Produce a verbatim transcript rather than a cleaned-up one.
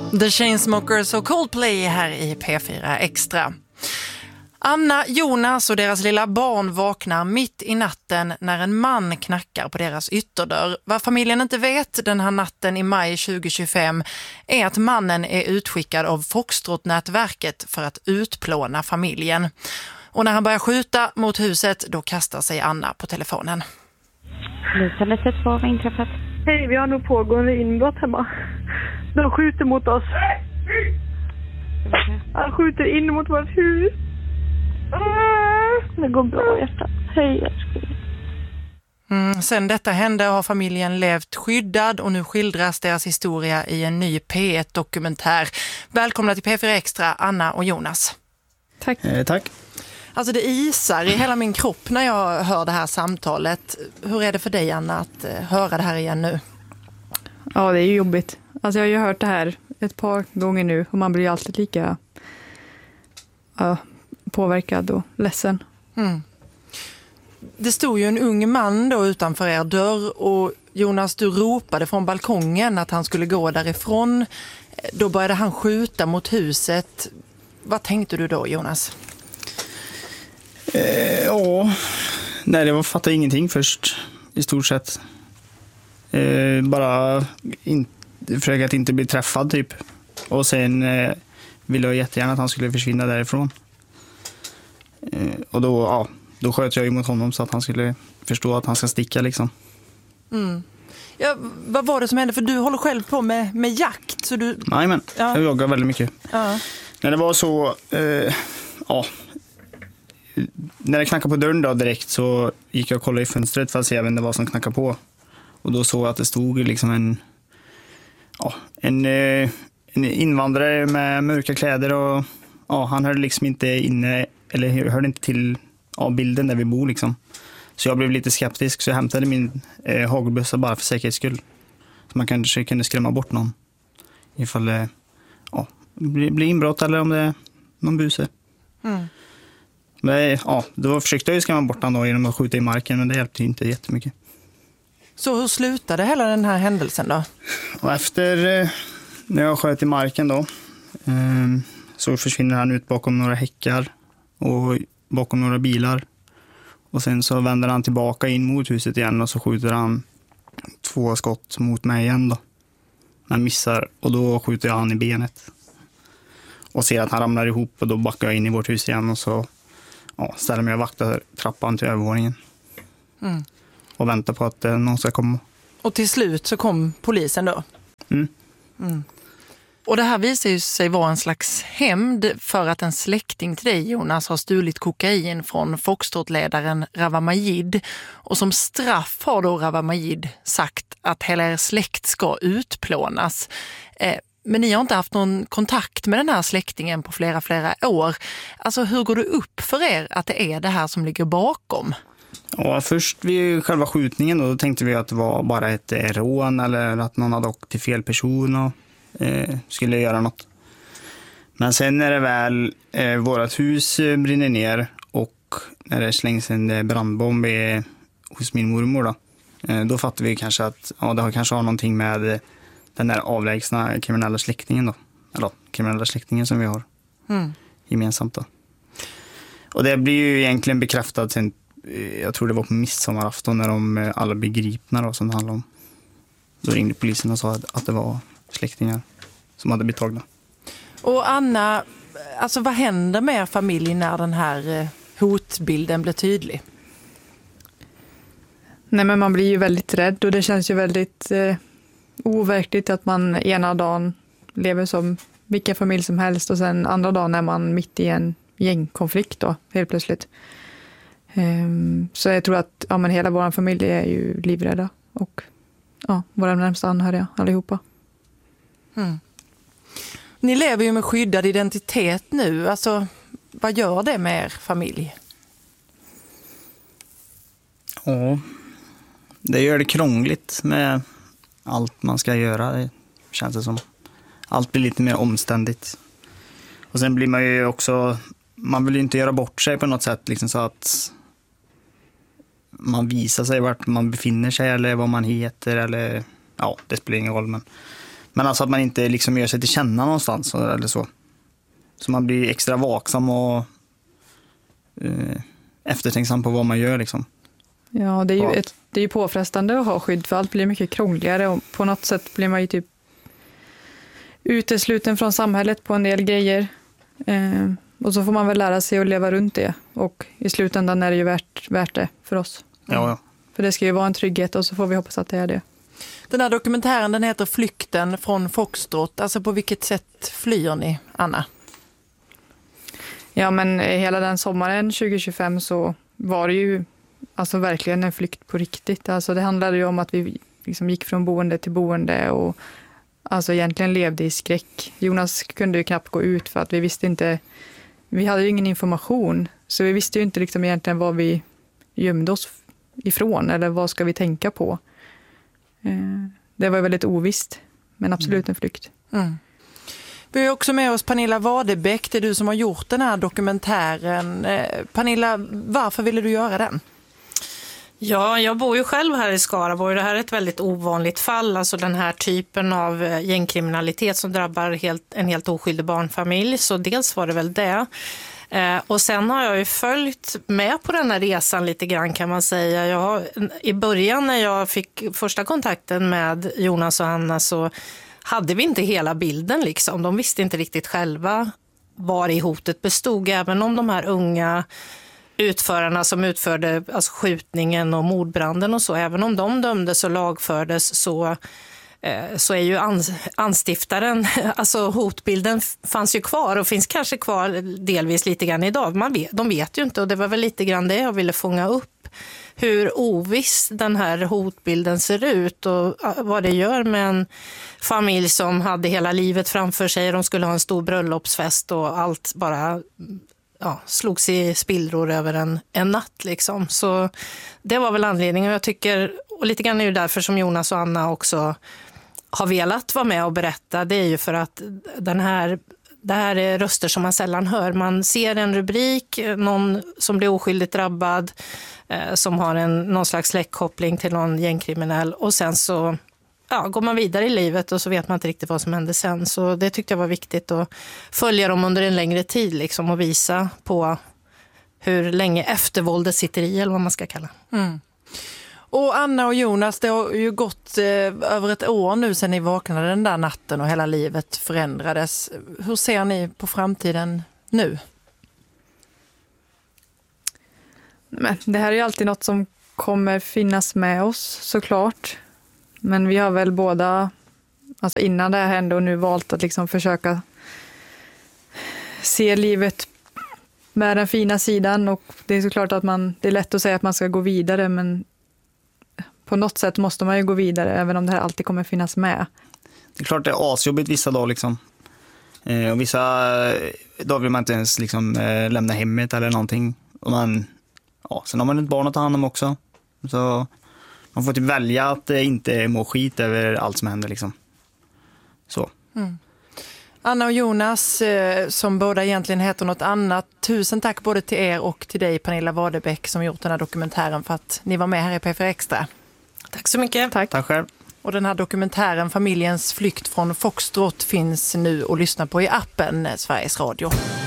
The Chainsmokers och Coldplay här i P fyra Extra. Anna, Jonas och deras lilla barn vaknar mitt i natten när en man knackar på deras ytterdörr. Vad familjen inte vet den här natten i maj tjugohundratjugofem är att mannen är utskickad av Foxtrot-nätverket för att utplåna familjen. Och när han börjar skjuta mot huset, då kastar sig Anna på telefonen. Lisa, sett vad har inträffat? Hej, vi har nog pågående inbrott hemma. De skjuter mot oss. Han skjuter in mot vårt hus. Det går bra, hjärta. Hej, älskling. Mm, sen detta hände har familjen levt skyddad och nu skildras deras historia i en ny P ett-dokumentär. Välkomna till P fyra Extra, Anna och Jonas. Tack. Eh, tack. Alltså det isar i hela min kropp när jag hör det här samtalet. Hur är det för dig, Anna, att höra det här igen nu? Ja, det är ju jobbigt. Alltså jag har ju hört det här ett par gånger nu och man blir alltid lika uh, påverkad och ledsen. Mm. Det stod ju en ung man då utanför er dörr och Jonas, du ropade från balkongen att han skulle gå därifrån. Då började han skjuta mot huset. Vad tänkte du då, Jonas? Eh, ja, nej, det var fatta ingenting först i stort sett. Eh, bara in, försöka att inte bli träffad typ. Och sen eh, ville jag jättegärna att han skulle försvinna därifrån. Eh, och då, ja, då sköt jag ju mot honom så att han skulle förstå att han ska sticka liksom. Mm. Ja, vad var det som hände? För du håller själv på med, med jakt. Så du... Nej, men ja. Jag jagar väldigt mycket. Ja. När det var så, eh, ja... När det knackade på dörren då direkt så gick jag och kollade i fönstret för att se vem det var som knackade på. Och då såg jag att det stod liksom en, ja, en, en invandrare med mörka kläder och ja, han hörde liksom inte inne, eller hörde inte till ja, bilden där vi bor liksom. Så jag blev lite skeptisk så jag hämtade min eh, hagelbössa bara för säkerhets skull. Så man kanske kunde skrämma bort någon ifall det ja, blir bli inbrott eller om det är någon buse. Mm. Men, ja, då försökte jag ju skrämma bort honom genom att skjuta i marken, men det hjälpte inte jättemycket. Så hur slutade hela den här händelsen då? Och efter eh, när jag sköt i marken då eh, så försvinner han ut bakom några häckar och bakom några bilar. Och sen så vänder han tillbaka in mot huset igen och så skjuter han två skott mot mig igen då. Han missar och då skjuter jag han i benet. Och ser att han ramlar ihop och då backar jag in i vårt hus igen och så ja, ställer mig och vaktar trappan till övervåningen. Mm. Och väntar på att eh, någon ska komma. Och till slut så kom polisen då? Mm. Mm. Och det här visar ju sig vara en slags hämnd för att en släkting till dig, Jonas, har stulit kokain från Foxtrot-ledaren Rawa Majid. Och som straff har då Rawa Majid sagt att hela er släkt ska utplånas. Eh, Men ni har inte haft någon kontakt med den här släktingen på flera, flera år. Alltså hur går det upp för er att det är det här som ligger bakom? Ja, först vid själva skjutningen då, då tänkte vi att det var bara ett rån eller att någon hade åkt till fel person och eh, skulle göra något. Men sen när det väl eh, vårat hus brinner ner och när det slängs en brandbomb i, hos min mormor då, eh, då fattar vi kanske att ja, det har kanske har någonting med den där avlägsna kriminella släktingen då. Eller kriminella släktingen som vi har mm. gemensamt då. Och det blir ju egentligen bekräftat sen, jag tror det var på midsommarafton när de alla blev gripna då, som det handlar om. Då ringde polisen och sa att, att det var släktingar som hade blivit tagna. Och Anna, alltså vad händer med familjen när den här hotbilden blir tydlig? Nej, men man blir ju väldigt rädd och det känns ju väldigt eh, overkligt att man ena dagen lever som vilken familj som helst och sen andra dagen är man mitt i en gängkonflikt då, helt plötsligt. Um, så jag tror att ja, men hela vår familj är ju livrädda och ja, våra närmsta anhöriga allihopa. Mm. Ni lever ju med skyddad identitet nu. Alltså, vad gör det med er familj? Ja, det gör det krångligt med allt man ska göra. Det känns det som. Allt blir lite mer omständigt. Och sen blir man ju också, man vill ju inte göra bort sig på något sätt liksom, så att man visar sig vart man befinner sig eller vad man heter eller ja, det spelar ingen roll, men Men alltså att man inte liksom gör sig till känna någonstans eller så. Så man blir extra vaksam och eh, eftertänksam på vad man gör liksom. Ja, det är ju Ja. ett, det är ju påfrestande att ha skydd, för allt blir mycket krångligare och på något sätt blir man ju typ utesluten från samhället på en del grejer. Eh, och så får man väl lära sig att leva runt det, och i slutändan är det ju värt, värt det för oss. Ja, ja. För det ska ju vara en trygghet, och så får vi hoppas att det är det. Den här dokumentären, den heter Flykten från Foxtrot. Alltså på vilket sätt flyr ni, Anna? Ja, men hela den sommaren tjugo tjugofem så var det ju alltså verkligen en flykt på riktigt. Alltså det handlade ju om att vi liksom gick från boende till boende och alltså egentligen levde i skräck. Jonas kunde ju knappt gå ut för att vi visste inte, vi hade ju ingen information, så vi visste ju inte liksom egentligen vad vi gömde oss ifrån eller vad ska vi tänka på. Det var väldigt ovisst, men absolut en flykt. Mm. Vi har också med oss Pernilla Wadebäck, det är du som har gjort den här dokumentären. Pernilla, varför ville du göra den? Ja, jag bor ju själv här i Skaraborg. Det här är ett väldigt ovanligt fall, alltså den här typen av gängkriminalitet som drabbar helt, en helt oskyldig barnfamilj. Så dels var det väl det. Eh, och sen har jag ju följt med på den här resan lite grann, kan man säga. Jag har, i början när jag fick första kontakten med Jonas och Anna så hade vi inte hela bilden liksom. De visste inte riktigt själva var i hotet bestod, även om de här unga utförarna som utförde alltså skjutningen och mordbranden och så, även om de dömdes och lagfördes så, eh, så är ju ans- anstiftaren, alltså hotbilden fanns ju kvar och finns kanske kvar delvis lite grann idag. Man vet, de vet ju inte, och det var väl lite grann det jag ville fånga upp. Hur oviss den här hotbilden ser ut och vad det gör med en familj som hade hela livet framför sig. De skulle ha en stor bröllopsfest och allt bara ja, slogs i spillror över en, en natt. Liksom. Så det var väl anledningen. Jag tycker, och lite grann är det därför som Jonas och Anna också har velat vara med och berätta. Det är ju för att den här... Det här är röster som man sällan hör. Man ser en rubrik, någon som blir oskyldigt drabbad, eh, som har en, någon slags släktkoppling till någon gängkriminell. Och sen så ja, går man vidare i livet och så vet man inte riktigt vad som hände sen. Så det tyckte jag var viktigt att följa dem under en längre tid liksom, och visa på hur länge eftervåldet sitter i, eller vad man ska kalla. Mm. Och Anna och Jonas, det har ju gått eh, över ett år nu sedan ni vaknade den där natten och hela livet förändrades. Hur ser ni på framtiden nu? Men det här är ju alltid något som kommer finnas med oss såklart. Men vi har väl båda, alltså innan det här hände och nu, valt att liksom försöka se livet med den fina sidan. Och det är såklart att man, det är lätt att säga att man ska gå vidare, men på något sätt måste man ju gå vidare även om det här alltid kommer finnas med. Det är klart det är asjobbigt vissa dagar liksom. Eh, och vissa dagar vill man inte ens liksom, eh, lämna hemmet eller någonting. Och man, ja, sen har man ett barn att ta hand om också. Så man får typ välja att eh, inte må skit över allt som händer liksom. Så. Mm. Anna och Jonas, eh, som båda egentligen heter något annat. Tusen tack både till er och till dig, Pernilla Wadebäck, som gjort den här dokumentären, för att ni var med här i P fyra Extra. Tack så mycket. Tack. Tack själv. Och den här dokumentären, Familjens flykt från Foxtrot, finns nu att lyssna på i appen Sveriges Radio.